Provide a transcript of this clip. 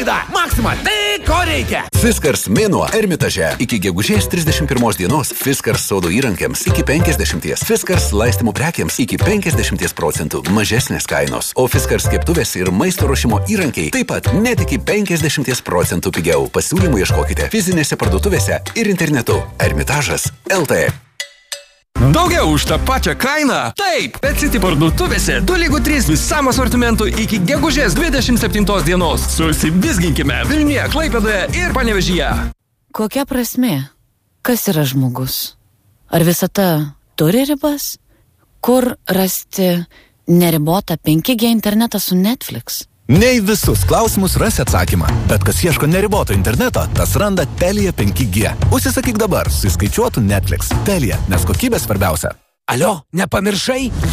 nuolaida. Maxima, tai ko reikia? Fiskars mėnuo Ermitaže. Iki gegužės 31 dienos Fiskars sodo įrankiams iki 50, Fiskars laistymų prekiams iki 50% mažesnės kainos, o Fiskars keptuvės ir maisto ruošimo įrankiai taip pat net iki 50% pigiau. Pasiūlymų ieškokite fizinėse parduotuvėse ir internetu. Ermitažas LT. Daugiau už tą pačią kainą? Taip, Petsity parduotuvėse 2x3 visam asortimentui iki gegužės 27 dienos. Susivizginkime Vilniuje, Klaipėdoje ir Panevėžyje. Kokia prasmė? Kas yra žmogus? Ar visata turi ribas? Kur rasti neribotą 5G internetą su Netflix? Ne į visus klausimus rasi atsakymą, bet kas ieško neriboto interneto, tas randa Telia 5G. Užsisakyk dabar su įskaičiuotu Netflix. Telia, nes kokybė svarbiausia. Alio, nepamiršai?